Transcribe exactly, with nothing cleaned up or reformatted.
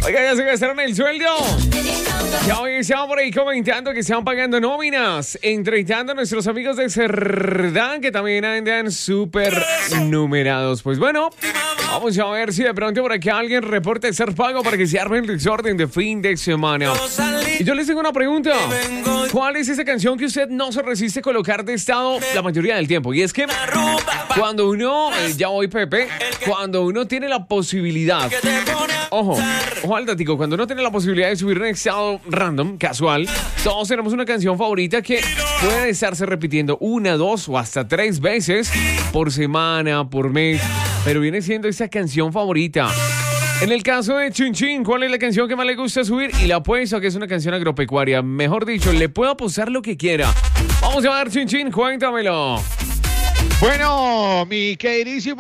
Oiga, ya se gastaron el sueldo. Ya hoy estamos por ahí comentando que se van pagando nóminas, entrevistando a nuestros amigos de Cerdán que también andan súper numerados. Pues bueno, vamos a ver si de pronto por aquí alguien reporte ser pago para que se arme el desorden de fin de semana. Y yo les tengo una pregunta. ¿Cuál es esa canción que usted no se resiste a colocar de estado la mayoría del tiempo? Y es que cuando uno, eh, ya voy Pepe, cuando uno tiene la posibilidad, ojo, ojo al datico, cuando uno tiene la posibilidad de subir un estado random, casual, todos tenemos una canción favorita que puede estarse repitiendo una, dos o hasta tres veces por semana, por mes, pero viene siendo esa canción favorita. En el caso de Chin Chin, ¿cuál es la canción que más le gusta subir? Y le apuesto que es una canción agropecuaria. Mejor dicho, le puedo apostar lo que quiera. Vamos a ver, Chin Chin, cuéntamelo. Bueno, mi queridísimo